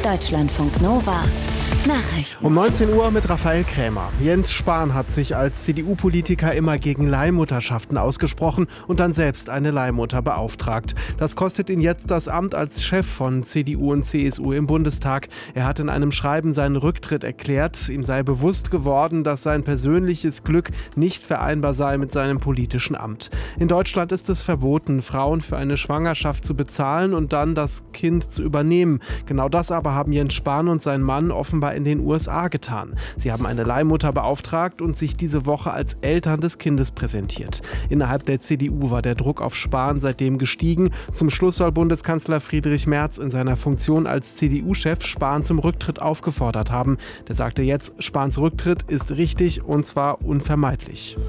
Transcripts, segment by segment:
Deutschlandfunk Nova Nachrichten. Um 19 Uhr mit Raphael Krämer. Jens Spahn hat sich als CDU-Politiker immer gegen Leihmutterschaften ausgesprochen und dann selbst eine Leihmutter beauftragt. Das kostet ihn jetzt das Amt als Chef von CDU und CSU im Bundestag. Er hat in einem Schreiben seinen Rücktritt erklärt. Ihm sei bewusst geworden, dass sein persönliches Glück nicht vereinbar sei mit seinem politischen Amt. In Deutschland ist es verboten, Frauen für eine Schwangerschaft zu bezahlen und dann das Kind zu übernehmen. Genau das aber haben Jens Spahn und sein Mann offenbar in den USA getan. Sie haben eine Leihmutter beauftragt und sich diese Woche als Eltern des Kindes präsentiert. Innerhalb der CDU war der Druck auf Spahn seitdem gestiegen. Zum Schluss soll Bundeskanzler Friedrich Merz in seiner Funktion als CDU-Chef Spahn zum Rücktritt aufgefordert haben. Der sagte jetzt, Spahns Rücktritt ist richtig und zwar unvermeidlich.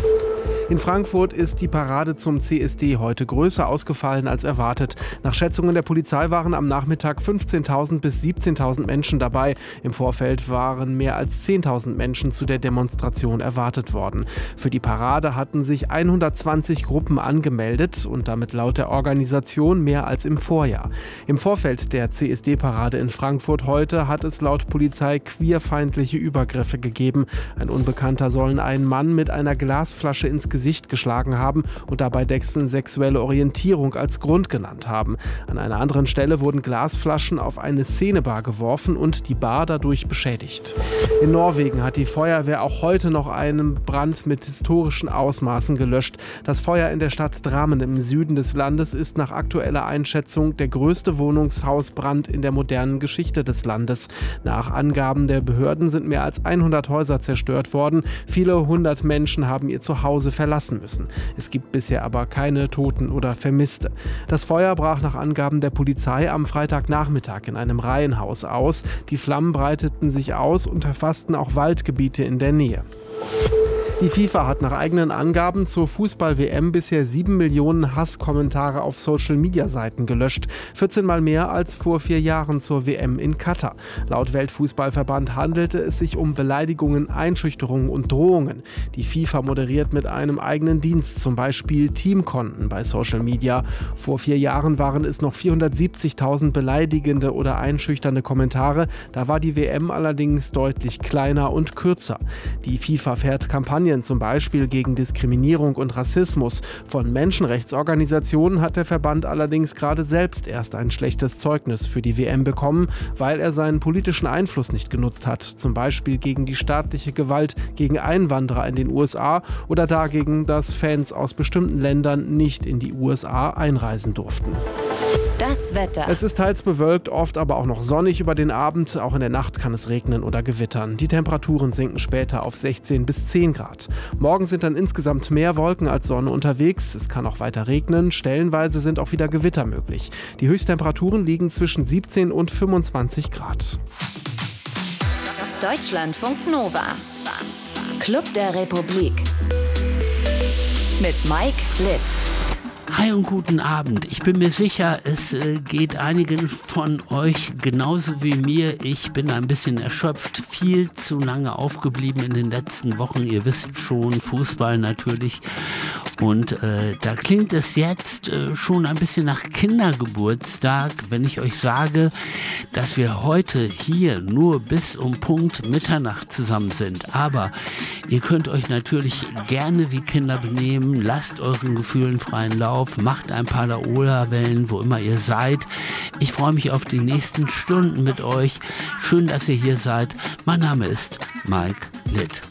In Frankfurt ist die Parade zum CSD heute größer ausgefallen als erwartet. Nach Schätzungen der Polizei waren am Nachmittag 15.000 bis 17.000 Menschen dabei. Im Vorfeld waren mehr als 10.000 Menschen zu der Demonstration erwartet worden. Für die Parade hatten sich 120 Gruppen angemeldet und damit laut der Organisation mehr als im Vorjahr. Im Vorfeld der CSD-Parade in Frankfurt heute hat es laut Polizei queerfeindliche Übergriffe gegeben. Ein Unbekannter soll einen Mann mit einer Glasflasche ins Gesicht geschlagen haben und dabei dessen sexuelle Orientierung als Grund genannt haben. An einer anderen Stelle wurden Glasflaschen auf eine Szenebar geworfen und die Bar dadurch beschädigt. In Norwegen hat die Feuerwehr auch heute noch einen Brand mit historischen Ausmaßen gelöscht. Das Feuer in der Stadt Drammen im Süden des Landes ist nach aktueller Einschätzung der größte Wohnungshausbrand in der modernen Geschichte des Landes. Nach Angaben der Behörden sind mehr als 100 Häuser zerstört worden. Viele hundert Menschen haben ihr Zuhause verlassen müssen. Es gibt bisher aber keine Toten oder Vermisste. Das Feuer brach nach Angaben der Polizei am Freitagnachmittag in einem Reihenhaus aus. Die Flammen breiteten sich aus und erfassten auch Waldgebiete in der Nähe. Die FIFA hat nach eigenen Angaben zur Fußball-WM bisher 7 Millionen Hasskommentare auf Social-Media-Seiten gelöscht. 14 Mal mehr als vor 4 Jahren zur WM in Katar. Laut Weltfußballverband handelte es sich um Beleidigungen, Einschüchterungen und Drohungen. Die FIFA moderiert mit einem eigenen Dienst, zum Beispiel Teamkonten bei Social Media. Vor 4 Jahren waren es noch 470.000 beleidigende oder einschüchternde Kommentare. Da war die WM allerdings deutlich kleiner und kürzer. Die FIFA fährt Kampagnen zum Beispiel gegen Diskriminierung und Rassismus. Von Menschenrechtsorganisationen hat der Verband allerdings gerade selbst erst ein schlechtes Zeugnis für die WM bekommen, weil er seinen politischen Einfluss nicht genutzt hat. Zum Beispiel gegen die staatliche Gewalt gegen Einwanderer in den USA oder dagegen, dass Fans aus bestimmten Ländern nicht in die USA einreisen durften. Das Wetter. Es ist teils bewölkt, oft aber auch noch sonnig über den Abend. Auch in der Nacht kann es regnen oder gewittern. Die Temperaturen sinken später auf 16 bis 10 Grad. Morgen sind dann insgesamt mehr Wolken als Sonne unterwegs. Es kann auch weiter regnen. Stellenweise sind auch wieder Gewitter möglich. Die Höchsttemperaturen liegen zwischen 17 und 25 Grad. Deutschlandfunk Nova. Club der Republik. Mit Mike Litt. Hi und guten Abend. Ich bin mir sicher, es geht einigen von euch genauso wie mir. Ich bin ein bisschen erschöpft, viel zu lange aufgeblieben in den letzten Wochen. Ihr wisst schon, Fußball natürlich. Und da klingt es jetzt schon ein bisschen nach Kindergeburtstag, wenn ich euch sage, dass wir heute hier nur bis um Punkt Mitternacht zusammen sind. Aber ihr könnt euch natürlich gerne wie Kinder benehmen, lasst euren Gefühlen freien Lauf, macht ein paar Laola-Wellen, wo immer ihr seid. Ich freue mich auf die nächsten Stunden mit euch. Schön, dass ihr hier seid. Mein Name ist Mike Litt.